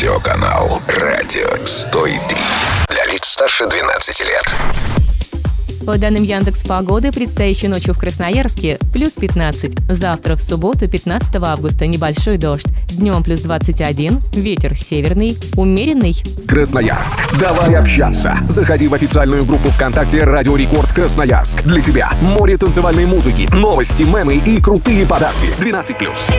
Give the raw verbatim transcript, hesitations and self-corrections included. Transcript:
Видеоканал «Радио сто три». Для лиц старше двенадцати лет. По данным Яндекс.Погоды, предстоящей ночью в Красноярске плюс пятнадцать. Завтра, в субботу, пятнадцатого августа, небольшой дождь. Днем плюс двадцать один, ветер северный, умеренный. Красноярск. Давай общаться. Заходи в официальную группу ВКонтакте «Радио Рекорд Красноярск». Для тебя море танцевальной музыки, новости, мемы и крутые подарки. двенадцать плюс.